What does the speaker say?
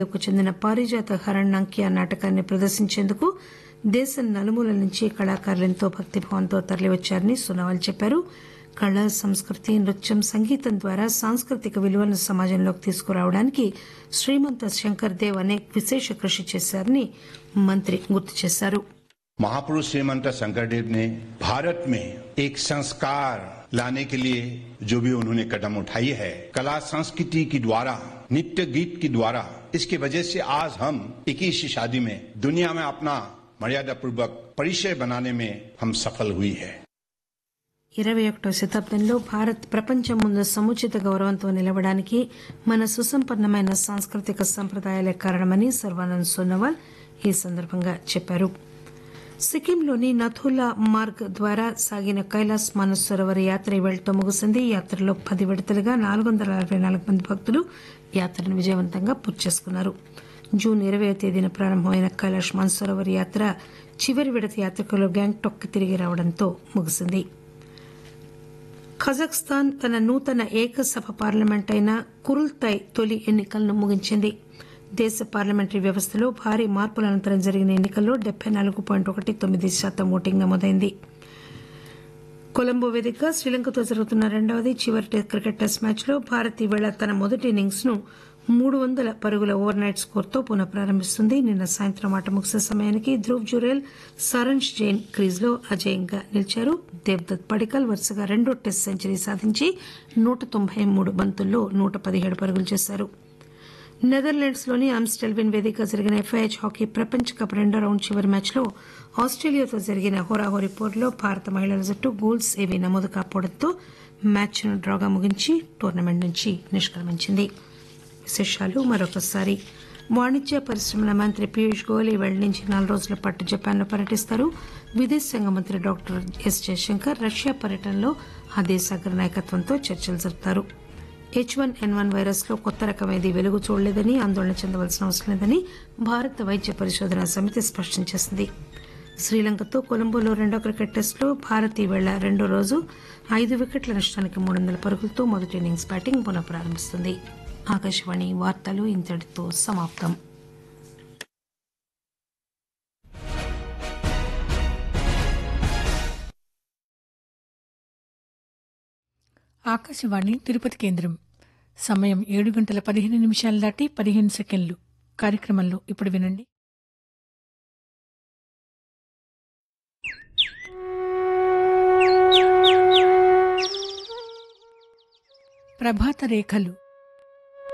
కు చెందిన పారిజాత హరణ్యంకియా నాటకాన్ని ప్రదర్శించేందుకు దేశం నలుమూలల నుంచి కళాకారులు ఎంతో భక్తిభావంతో తరలివచ్చారని సోనోవాల్ చెప్పారు. కళ, సంస్కృతి, నృత్యం, సంగీతం ద్వారా సాంస్కృతిక విలువలను సమాజంలోకి తీసుకురావడానికి శ్రీమంత శంకర్ దేవ్ అనేక విశేష కృషి చేశారని మంత్రి గుర్తు చేశారు. महापुरुष श्रीमंत शंकरदेव ने भारत में एक संस्कार लाने के लिए जो भी उन्होंने कदम उठाई है, कला संस्कृति के द्वारा, नित्य गीत के द्वारा, इसकी वजह से आज हम 21वीं शादी में दुनिया में अपना मर्यादा पूर्वक परिचय बनाने में हम सफल हुई है. 21వ శతాబ్దంలో భారత్ ప్రపంచం ముందు సముచిత గౌరవంతో నిలవడానికి మన సుసంపన్నమైన సాంస్కృతిక సంప్రదాయాలే కారణమని సర్వానంద్ సోనోవాల్ ఈ సందర్భంగా చెప్పారు. సిక్కింలోని నథులా మార్గ్ ద్వారా సాగిన కైలాస్ మానసరోవర్ యాత్ర ఇవాళతో ముగిసింది. యాత్రలో 10 విడతలుగా 464 మంది భక్తులు యాత్రను విజయవంతంగా పూర్తి చేసుకున్నారు. జూన్ 20వ తేదీన ప్రారంభమైన కైలాష్ మానసరోవర్ యాత్ర చివరి విడత యాత్రికులు గ్యాంగ్టాక్ తిరిగి రావడంతో ముగిసింది. కజాఖ్స్తాన్ తన నూతన ఏకసభ పార్లమెంట్ అయిన కురుల్తాయ్ తొలి ఎన్నికలను ముగించింది. దేశ పార్లమెంటరీ వ్యవస్థలో భారీ మార్పుల అనంతరం జరిగిన ఎన్నికల్లో 74.19% ఓటింగ్ నమోదైంది. కొలంబో వేదికగా శ్రీలంకతో జరుగుతున్న రెండవది చివరి క్రికెట్ టెస్ట్ మ్యాచ్లో భారత్ ఈవేళ తన మొదటి ఇన్నింగ్స్ ను 300 పరుగుల ఓవర్ నైట్ స్కోర్తో పునః ప్రారంభిస్తుంది. నిన్న సాయంత్రం ఆట ముగిసే సమయానికి ధ్రువ్ జురేల్, సరంజ్ జైన్ క్రీజ్లో అజేయంగా నిలిచారు. దేవ్దత్ పడికల్ వరుసగా 2వ టెస్ట్ సెంచరీ సాధించి 193 బంతుల్లో 117 పరుగులు చేశారు. నెదర్లాండ్స్ లోని ఆమ్స్టెల్విన్ వేదికగా జరిగిన FIH హాకీ ప్రపంచ కప్ రెండో రౌండ్ చివరి మ్యాచ్లో ఆస్ట్రేలియాతో జరిగిన హోరాహోరీ పోరులో భారత మహిళల జట్టు గోల్స్ ఏవీ నమోదు కాకపోవడంతో మ్యాచ్ను డ్రాగా ముగించి టోర్నమెంట్ నుంచి నిష్క్రమించింది. విశేషాలు మరొకసారి. వాణిజ్య పరిశ్రమల మంత్రి పీయూష్ గోయల్ ఈ వేళ నుంచి 4 రోజుల పాటు జపాన్లో పర్యటిస్తారు. విదేశాంగ మంత్రి డాక్టర్ ఎస్ జయశంకర్ రష్యా పర్యటనలో ఆ దేశ అగ్ర నాయకత్వంతో చర్చలు జరుపుతారు. H1N1 వైరస్ లో కొత్త రకం ఏదీ వెలుగు చూడలేదని, ఆందోళన చెందవలసిన అవసరం లేదని భారత వైద్య పరిశోధనా సమితి స్పష్టం చేసింది. శ్రీలంకతో కొలంబోలో రెండో క్రికెట్ టెస్టులో భారత్ ఈవేళ రెండో రోజు 5 వికెట్ల నష్టానికి 300 పరుగులతో మొదటి ఇన్నింగ్స్ బ్యాటింగ్ పునః ప్రారంభిస్తుంది. ఆకాశవాణి వార్తలు ఇంతటితో సమాప్తం. ఆకాశవాణి తిరుపతి కేంద్రం. సమయం 7:15 దాటి 15 సెకండ్లు. కార్యక్రమంలో ఇప్పుడు వినండి. ప్రభాత రేఖలు